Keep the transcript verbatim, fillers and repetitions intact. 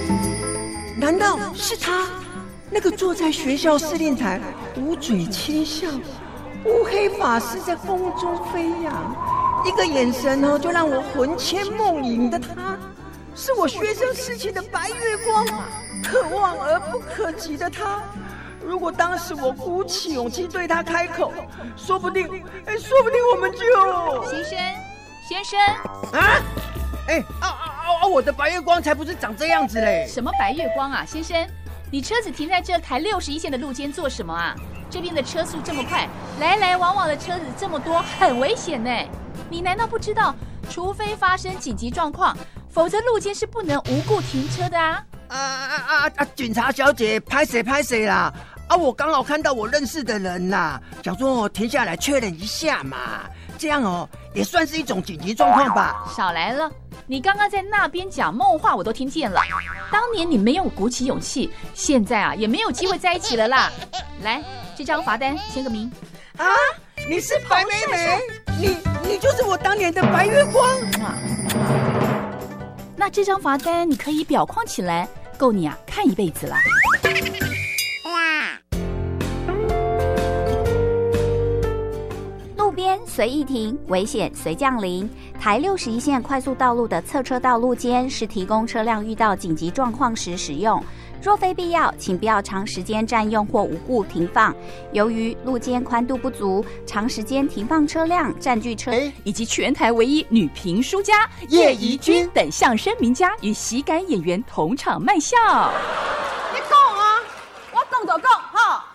难道是他？那个坐在学校司令台，捂嘴轻笑，乌黑发丝在风中飞扬，一个眼神哦，就让我魂牵梦萦的他，是我学生时期的白月光，可望而不可及的他。如果当时我鼓起勇气对他开口，说不定，哎，说不定我们就…… 先生，先生啊，哎啊啊啊！我的白月光才不是长这样子嘞！ 什么白月光啊，先生？你车子停在这台六十一线的路肩做什么啊？这边的车速这么快，来来往往的车子这么多，很危险呢。你难道不知道，除非发生紧急状况，否则路肩是不能无故停车的啊！ 啊啊啊啊！警察小姐，拍谁拍谁啦！啊，我刚好看到我认识的人啦，想说停下来确认一下嘛，这样哦也算是一种紧急状况吧。 少来了，你刚刚在那边讲梦话，我都听见了。当年你没有鼓起勇气，现在啊也没有机会在一起了啦。来，这张罚单签个名。 啊，你是白美美，你你就是我当年的白月光。 那这张罚单你可以裱框起来，够你啊看一辈子了。 路边随意停，危险随降临。台六十一线快速道路的侧车道路肩是提供车辆遇到紧急状况时使用，若非必要，请不要长时间占用或无故停放。由于路肩宽度不足，长时间停放车辆占据车， 以及全台唯一女评书家叶怡君等相声名家与喜感演员同场卖笑。